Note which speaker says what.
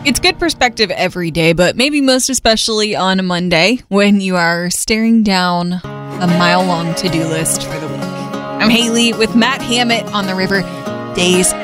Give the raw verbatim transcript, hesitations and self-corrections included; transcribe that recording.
Speaker 1: It's good perspective every day, but maybe most especially on a Monday when you are staring down a mile-long to-do list for the week. I'm Haley with Matt Hammett on the River. Days